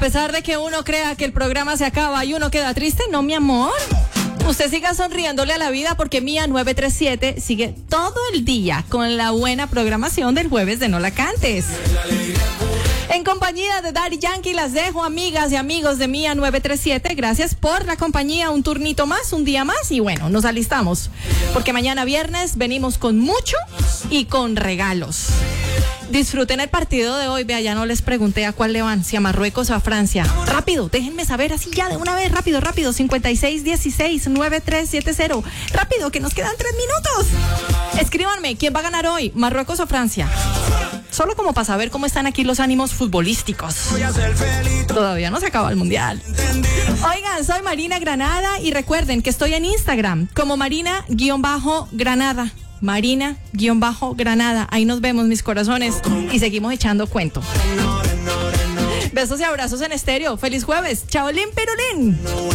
pesar de que uno crea que el programa se acaba y uno queda triste, no, mi amor. Usted siga sonriéndole a la vida porque Mía 937 sigue todo el día con la buena programación del jueves de No La Cantes. En compañía de Daddy Yankee las dejo, amigas y amigos de Mía 937. Gracias por la compañía, un turnito más, un día más. Y bueno, nos alistamos porque mañana viernes venimos con mucho y con regalos. Disfruten el partido de hoy. Vea, ya no les pregunté a cuál le van, si a Marruecos o a Francia. Rápido, déjenme saber así ya de una vez, rápido. 5616-9370. Rápido, que nos quedan 3 minutos. Escríbanme, ¿quién va a ganar hoy? ¿Marruecos o Francia? Solo como para saber cómo están aquí los ánimos futbolísticos. Todavía no se acaba el mundial. Oigan, soy Marina Granada y recuerden que estoy en Instagram como Marina-Granada. Marina-Granada. Ahí nos vemos, mis corazones, y seguimos echando cuento. Besos y abrazos en estéreo. Feliz jueves. Chaolín, pirulín.